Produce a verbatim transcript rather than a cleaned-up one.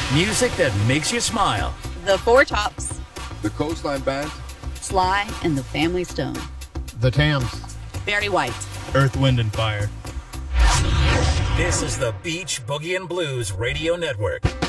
Music that makes you smile. The Four Tops. The Coastline Band. Sly and the Family Stone. The Tams. Barry White. Earth, Wind, and Fire. This is the Beach Boogie and Blues Radio Network.